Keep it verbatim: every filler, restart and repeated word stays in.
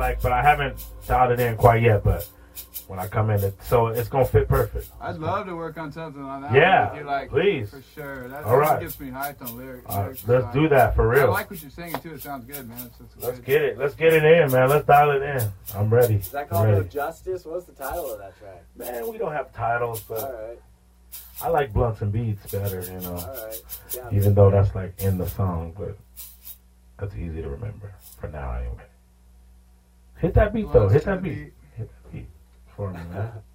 like, but I haven't dialed it in quite yet. But when I come in, it, so it's gonna fit perfect. I'd love to work on something on that. Yeah, one with you, like, please. For sure. That, All right. that gets me hyped on lyrics. Uh, lyrics let's side. do that for real. I like what you're singing too. It sounds good, man. It's, it's Let's good. get it. Let's get it in, man. Let's dial it in. I'm ready. Is that I'm called No ready. Justice? What's the title of that track? Man, we don't have titles, but All right. I like blunts and beats better, you know. All right. Yeah, Even though that's like in the song, but that's easy to remember for now anyway. Hit that beat though. Blunts Hit and that beat. beat. Hit that beat for me, man.